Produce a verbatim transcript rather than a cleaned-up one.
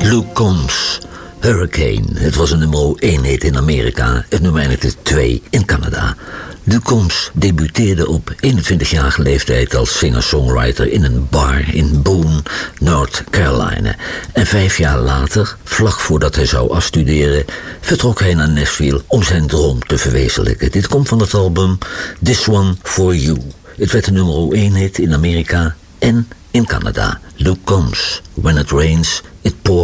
Luke Combs, Hurricane. Het was een nummer één hit in Amerika. Het nummer eindigde twee in Canada. Luke Combs debuteerde op eenentwintigjarige leeftijd als singer-songwriter in een bar in Boone, North Carolina. En vijf jaar later, vlak voordat hij zou afstuderen, vertrok hij naar Nashville om zijn droom te verwezenlijken. Dit komt van het album This One For You. Het werd een nummer één hit in Amerika en in Canada. Luke Combs, When It Rains, It Pours.